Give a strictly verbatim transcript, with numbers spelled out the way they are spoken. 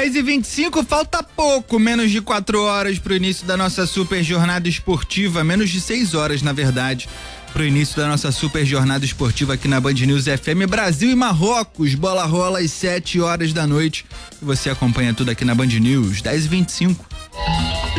dez e vinte e cinco, falta pouco, menos de quatro horas pro início da nossa super jornada esportiva, menos de seis horas, na verdade, pro início da nossa super jornada esportiva aqui na Band News F M. Brasil e Marrocos, bola rola às sete horas da noite. E você acompanha tudo aqui na Band News, dez e vinte e cinco.